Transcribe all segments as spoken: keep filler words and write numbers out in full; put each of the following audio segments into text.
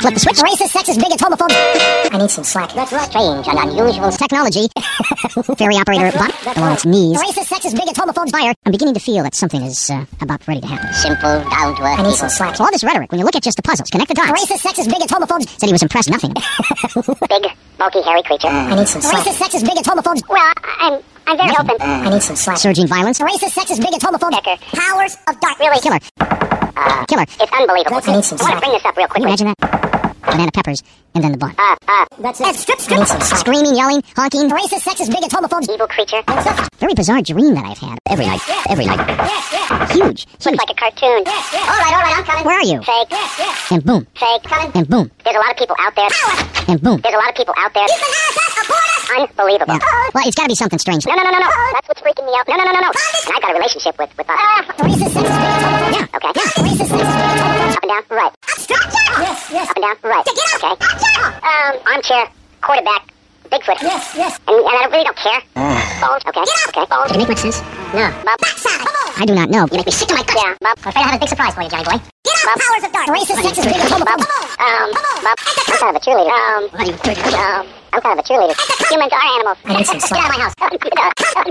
Flip the switch. Racist, sexist, bigots, homophobes. I need some slack. That's right. Strange and unusual technology. Ferry operator butt along its knees. Racist, sexist, bigots, homophobes. Fire. I'm beginning to feel that something is uh, about ready to happen. Simple, down to earth. I need some slack. So all this rhetoric, when you look at just the puzzles, connect the dots. Racist, sexist, bigots, homophobes. Said he was impressed. Nothing. Big, bulky, hairy creature. I need some slack. Racist, sexist, bigots, homophobes. Well, I'm I'm very Nothing. open. I need some slack. Surging violence. Racist, sexist, bigots, homophobes. Decker. Powers of dark. Really. Killer. Uh, Killer. It's unbelievable. I need some slack. I want to bring this up real quickly. Can you imagine that? Banana peppers, and then the bun. Uh, uh, that's it. Strip, strip. Screaming, yelling, honking. Racist, sexist, bigots, homophobes. Evil creature. Very bizarre dream that I've had. Every night. Yeah, yeah. Every night. Yeah, yeah. Huge. Huge. Looks like a cartoon. Yeah, yeah. All right, all right, I'm coming. Where are you? Fake. Yeah, yeah. And boom. Fake. Coming. And boom. There's a lot of people out there. Power. And boom. There's a lot of people out there. You can ask us, abort us. Unbelievable. Yeah. Well, it's got to be something strange. No, no, no, no, no. That's what's freaking me out. No, no, no, no, no. And I've got a relationship with, with us. Uh, racist, sexist, bigots, homophobes. Yeah, okay. Yeah. Racist, sexist, bigots, homophobes. Up and down, right. Obstruction. Yes, yes. Up and down, right. To get out. Okay. Um, armchair, quarterback, Bigfoot. Yes, yes. And, and I really don't care. Bones, okay. Okay, bones. Did it make much sense? No. Bob. Backside. I do not know. You make me sick to my guts. Yeah, Bob. I'm afraid I have a big surprise for you, Johnny boy. Get out, Bob. Powers of dark. Racist, sexist, bigots, homophobes. Um, Bob. I'm kind of a cheerleader. Um, what are you doing? Um, I'm kind of a cheerleader. Humans are animals. I need some slack. Get out of my house. Hey, don't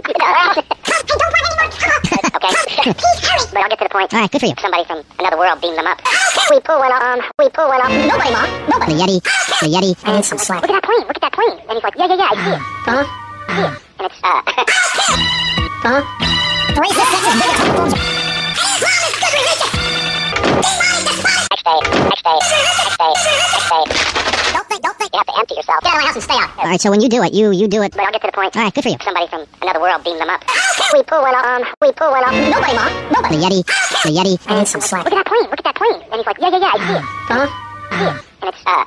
want any more trouble. Okay. Please hurry. But I'll get to the point. All right, good for you. Somebody from another world beamed them up. We pull one on. We pull one on. Nobody, Mom. Nobody. The Yeti. The Yeti. I need some slack. Look at that plane. Look at that plane. And he's like, yeah, yeah, yeah, I see it. Uh-huh. I see it. And it's, uh... uh-huh. Racist, sexist, bigots, homophobes. Islam is good religion. Demonic despotic. Next day. Next day. Next day. Next day. Don't think, don't think. You have to empty yourself. Get out of my house and stay out. All right, so when you do it, you you do it. But I'll get to the point. All right, good for you. Somebody from another world beamed them up. We pull one on. We pull one on. Nobody, Mom. Nobody. The Yeti. The Yeti. I need some slack. Look at that plane. Look at that plane. And he's like, yeah, yeah, yeah, I see it. Uh-huh. I see it. And it's, uh...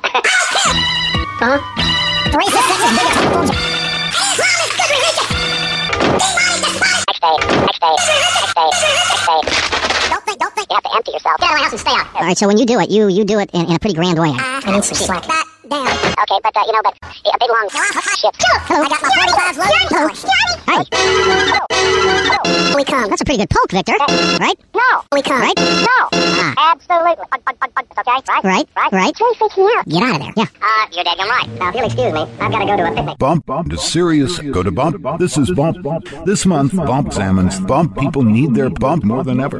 uh-huh. Racist, sexist, bigots, homophobes. Islam is good religion. Demonic despotic. Next day. Next day. Next day. Next day. Don't think, don't think. You have to empty yourself. Get out of my house and stay out. All right, so when you do it, you you do it in, in a pretty grand way. Uh, I need some slack. That down. Okay, but, uh, you know, but a big long ship. Hello. I got my forty-five loaded. Hello. Hi. Hello. Hello. We come. That's a pretty good poke, Victor. Okay. Right? No. We come. Right? No. Ah. Absolutely. Okay? Right? Right. Right. Right. It's really freaking me out. Get out of there. Yeah. Uh, you're dead. I'm right. Now, if you'll excuse me, I've got to go to a picnic. Bump, bump, to Sirius. Go to Bump. This is Bump. This month, Bump examines Bump. People need their Bump more than ever.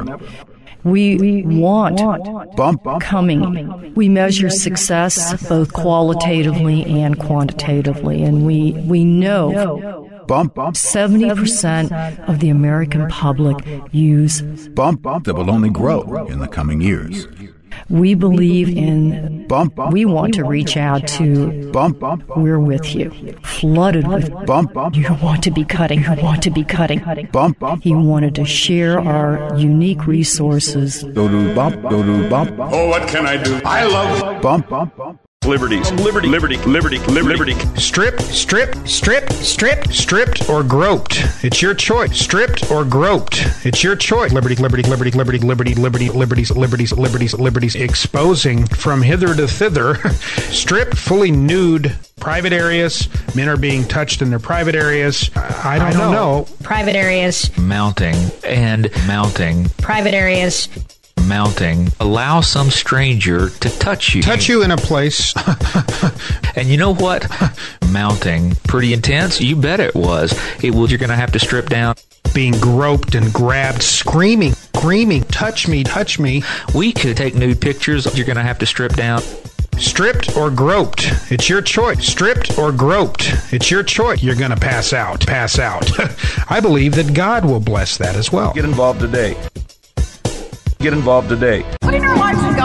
We want bump, bump. coming. We measure success both qualitatively and quantitatively, and we we know bump, bump. seventy percent of the American public use bump, bump that will only grow in the coming years. We believe in bump, bump. We want to reach out to bump, bump. We're with you. Flooded with bump, bump. You want to be cutting. You want to be cutting. Bump, bump. He wanted to share our unique resources. Go to bump, go to bump. Oh, what can I do? I love bump, bump, bump. Liberties. Liberty, liberty, liberty, liberty. Strip, strip, strip, strip, stripped or groped. It's your choice. Stripped or groped. It's your choice. Liberty, liberty, liberty, liberty, liberty, liberty, liberties, liberties, liberties, liberties. Exposing from hither to thither. Stripped, fully nude. Private areas. Men are being touched in their private areas. I don't, I don't know. know. Private areas. Mounting and mounting. Private areas. Mounting. Allow some stranger to touch you. Touch you in a place. And you know what? Mounting. Pretty intense? You bet it was. It was. You're going to have to strip down. Being groped and grabbed, screaming, screaming, touch me, touch me. We could take nude pictures. You're going to have to strip down. Stripped or groped. It's your choice. Stripped or groped. It's your choice. You're going to pass out. Pass out. I believe that God will bless that as well. Get involved today. Get involved today. Putting our lives in God.